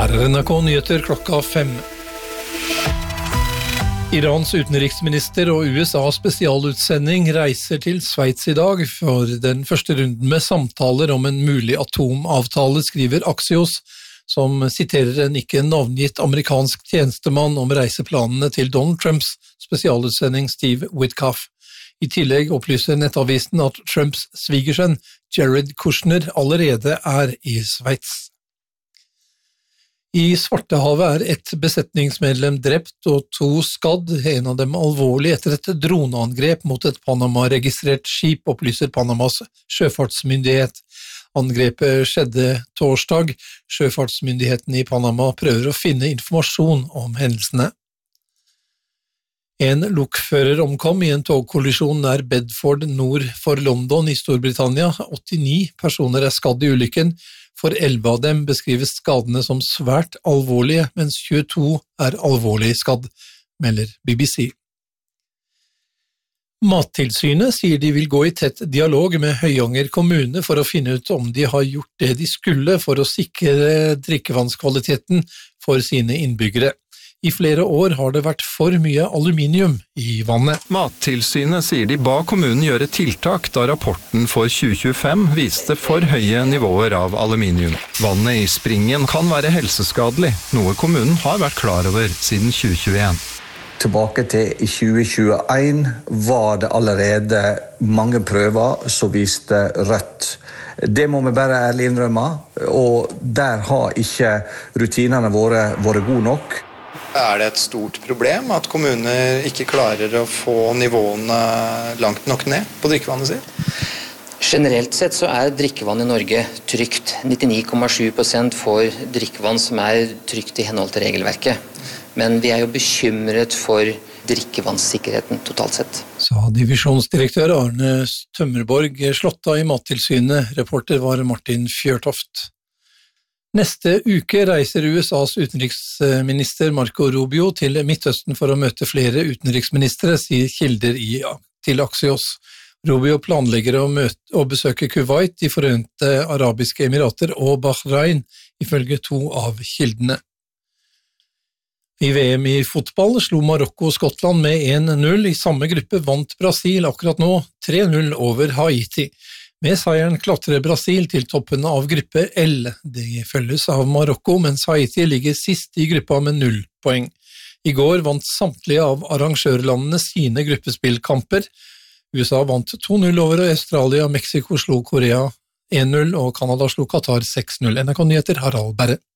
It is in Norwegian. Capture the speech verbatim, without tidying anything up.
Her er N R K Nyheter klokka fem. Irans utenriksminister og U S A spesialutsending reiser til Sveits i dag for den første runden med samtaler om en mulig atomavtale, skriver Axios, som siterer en ikke navngitt amerikansk tjenestemann om reiseplanene til Donald Trumps spesialutsending Steve Witkoff. I tillegg opplyser nettavisen at Trumps svigersønn Jared Kushner allerede er i Sveits. I Svartehavet er ett besetningsmedlem drept og to skadd, en av dem alvorlig etter et droneangrep mot et Panama-registrert skip, opplyser Panamas sjøfartsmyndighet. Angrepet skjedde torsdag. Sjøfartsmyndigheten i Panama prøver å finne informasjon om hendelsene. En lokfører omkom i en togkollisjon nær Bedford nord for London i Storbritannia. åttini personer er skadd i ulykken. For elleve av dem beskrives skadene som svært alvorlige, mens tjueto er alvorlig skadd, melder B B C. Mattilsynet sier de vil gå i tett dialog med Høyanger kommune for å finne ut om de har gjort det de skulle for å sikre drikkevannskvaliteten for sine innbyggere. I flere år har det vært for mye aluminium i vannet. Mattilsynet sier de ba kommunen gjøre tiltak da rapporten for tjue tjuefem viste for høye nivåer av aluminium. Vannet i springen kan være helseskadelig, noe kommunen har vært klar over siden tjue tjueen. Tilbake til i tjue tjueen var det allerede mange prøver som viste rødt. Det må vi bare ærlig innrømme, og der har ikke rutinene våre vært gode nok. Er det et stort problem at kommuner ikke klarer å få nivåene langt nok ned på drikkevannet sitt? Generelt sett så er drikkevann i Norge trygt. nittini komma sju prosent får drikkevann som er trygt i henhold til regelverket. Men vi er jo bekymret for drikkevannssikkerheten totalt sett. Sa divisjonsdirektør Arne Tømmerborg Slåtta i Mattilsynet. Reporter var Martin Fjørtoft. Neste uke reiser U S A's utenriksminister Marco Rubio til Midtøsten for å møte flere utenriksministre, sier kilder i, til Axios. Rubio planlegger å, møte, å besøke Kuwait, De Forente Arabiske Emirater og Bahrain, ifølge to av kildene. I V M i fotball slo Marokko Skottland med en null. I samme gruppe vant Brasil akkurat nå tre null over Haiti. Med seieren klatrer Brasil til toppen av gruppe L. Det følges av Marokko, mens Haiti ligger sist i gruppa med null poeng. I går vant samtlige av arrangørlandene sine gruppespillkamper. U S A vant to null over Australia, Mexico slo Korea en null, og Canada slo Qatar seks null. N R K Nyheter, Harald Berre.